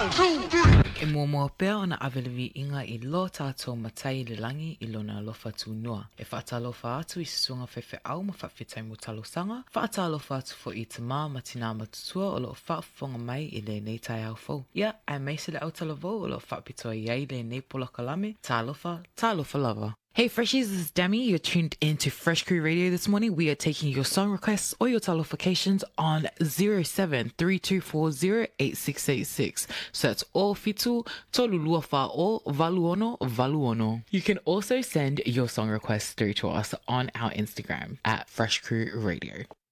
E mua pea ona awelewi inga I lo tātou matai le langi I lona alofa tu noa. E whaatalofa atu I sunga fefe au ma whawhetai mo talo sanga. Whaatalofa atu fo I te mā ma tina matutua o lo whaafonga mai I le nei tai au fau. Ia, ai meisele au talavou o lo whaapitoa iai le nei polaka lame. Tālofa lava. Hey Freshies, this is Demi. You're tuned into Fresh Crew Radio this morning. We are taking your song requests or your talifications on 0732408686. So that's all fitu, toluluafa or valuono. You can also send your song requests through to us on our Instagram at Fresh Crew Radio.